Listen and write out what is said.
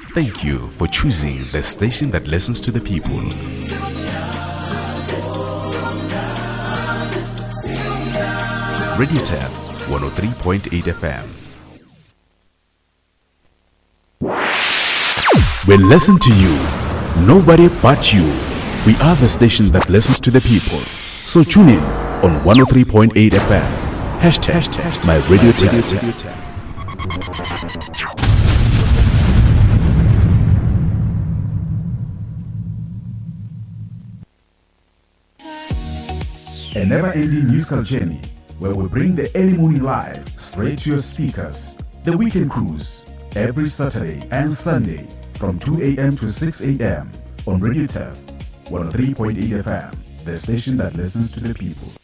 Thank you for choosing the station that listens to the people. Radio Tab 103.8 FM. We listen to you. Nobody but you. We are the station that listens to the people. So tune in on 103.8 FM. Hashtag my Radio Tab. A never-ending musical journey where we bring the early morning live straight to your speakers. The Weekend Cruise every Saturday and Sunday from 2 a.m. to 6 a.m. on Radio Tab 103.8 FM, the station that listens to the people.